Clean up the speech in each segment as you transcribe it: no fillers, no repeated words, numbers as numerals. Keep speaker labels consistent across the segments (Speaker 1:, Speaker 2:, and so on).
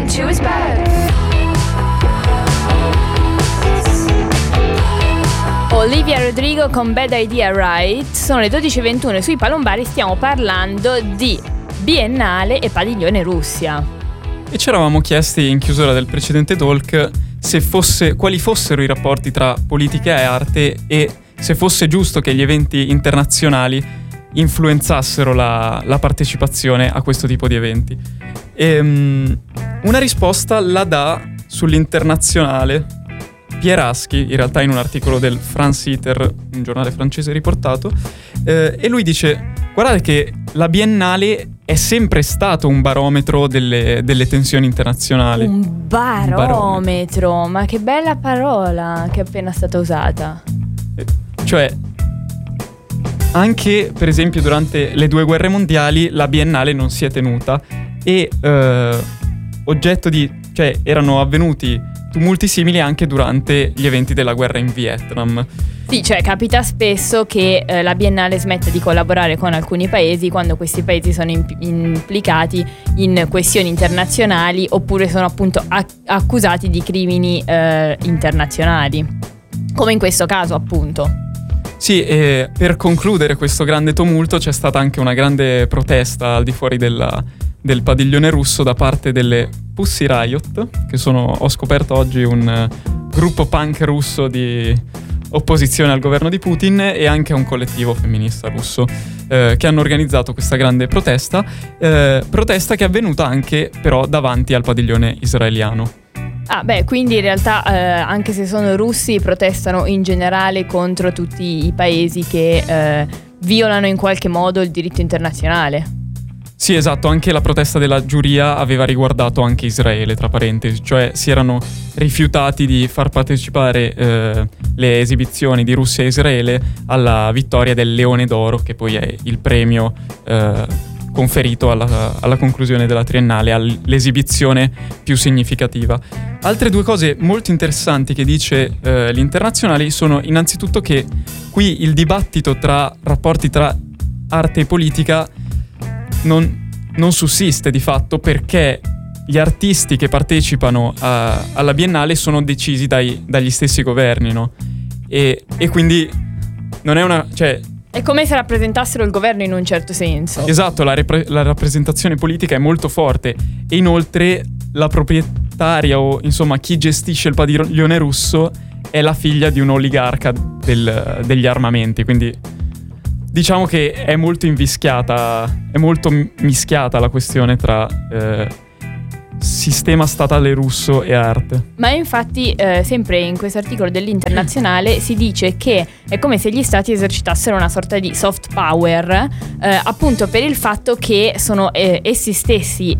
Speaker 1: and two is bad.
Speaker 2: Olivia Rodrigo con Bad Idea Right. Sono le 12:21 e sui palombari stiamo parlando di Biennale e Padiglione Russia.
Speaker 3: E ci eravamo chiesti in chiusura del precedente talk quali fossero i rapporti tra politica e arte e se fosse giusto che gli eventi internazionali influenzassero la partecipazione a questo tipo di eventi. Una risposta la dà sull'internazionale Pieraschi, in realtà in un articolo del France Iter, un giornale francese riportato, e lui dice: guardate che la Biennale è sempre stato un barometro delle tensioni internazionali.
Speaker 2: Un barometro, ma che bella parola che è appena stata usata.
Speaker 3: Cioè, anche per esempio durante le 2 guerre mondiali la Biennale non si è tenuta e erano avvenuti tumulti simili anche durante gli eventi della guerra in Vietnam.
Speaker 2: Sì, cioè capita spesso che la Biennale smetta di collaborare con alcuni paesi quando questi paesi sono implicati in questioni internazionali oppure sono appunto accusati di crimini internazionali, come in questo caso appunto.
Speaker 3: Sì, e per concludere questo grande tumulto c'è stata anche una grande protesta al di fuori del padiglione russo da parte delle Pussy Riot, che ho scoperto oggi un gruppo punk russo di opposizione al governo di Putin, e anche un collettivo femminista russo che hanno organizzato questa grande protesta che è avvenuta anche però davanti al padiglione israeliano.
Speaker 2: Quindi in realtà anche se sono russi protestano in generale contro tutti i paesi che violano in qualche modo il diritto internazionale.
Speaker 3: Sì, esatto, anche la protesta della giuria aveva riguardato anche Israele, tra parentesi, cioè si erano rifiutati di far partecipare le esibizioni di Russia e Israele alla vittoria del Leone d'Oro, che poi è il premio conferito alla conclusione della triennale, all'esibizione più significativa. Altre 2 cose molto interessanti che dice l'Internazionale sono innanzitutto che qui il dibattito rapporti tra arte e politica non sussiste di fatto, perché gli artisti che partecipano alla Biennale sono decisi dagli stessi governi, no? E quindi non è
Speaker 2: è come se rappresentassero il governo in un certo senso.
Speaker 3: Esatto, la rappresentazione politica è molto forte e inoltre la proprietaria o insomma chi gestisce il padiglione russo è la figlia di un oligarca degli armamenti, quindi diciamo che è molto mischiata la questione tra sistema statale russo e arte.
Speaker 2: Ma infatti sempre in questo articolo dell'Internazionale si dice che è come se gli stati esercitassero una sorta di soft power appunto per il fatto che sono esse stesse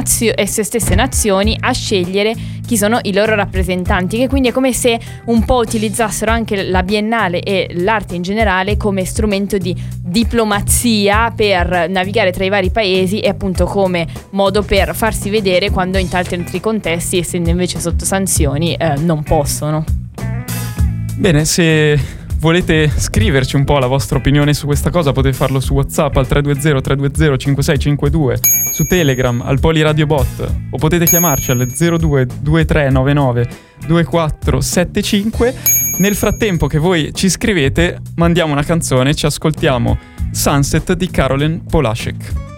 Speaker 2: nazioni a scegliere chi sono i loro rappresentanti, che quindi è come se un po' utilizzassero anche la Biennale e l'arte in generale come strumento di diplomazia per navigare tra i vari paesi e appunto come modo per farsi vedere quando in tanti altri contesti, essendo invece sotto sanzioni, non possono.
Speaker 3: Bene, se volete scriverci un po' la vostra opinione su questa cosa potete farlo su WhatsApp al 320-320-5652, su Telegram al PoliRadioBot, o potete chiamarci alle 02 2399 2475. Nel frattempo che voi ci scrivete mandiamo una canzone, ci ascoltiamo Sunset di Caroline Polachek.